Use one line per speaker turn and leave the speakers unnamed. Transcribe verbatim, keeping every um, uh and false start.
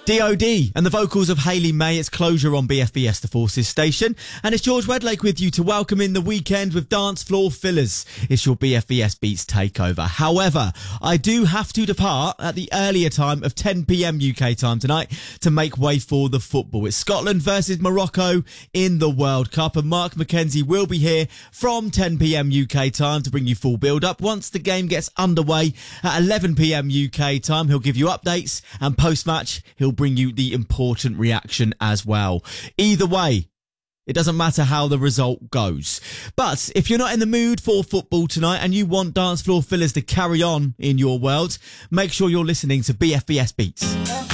D O D and the vocals of Hayley May. It's Closure on B F B S, the Forces station. And it's George Wedlake with you to welcome in the weekend with Dance Floor Fillers. It's your B F B S Beats takeover. However, I do have to depart at the earlier time of ten p m U K time tonight to make way for the football. It's Scotland versus Morocco in the World Cup, and Mark McKenzie will be here from ten p m U K time to bring you full build-up. Once the game gets underway at eleven p m U K time, he'll give you updates, and post-match, he'll bring you the important reaction as well. Either way, it doesn't matter how the result goes. But if you're not in the mood for football tonight and you want Dance Floor Fillers to carry on in your world, make sure you're listening to B F B S Beats.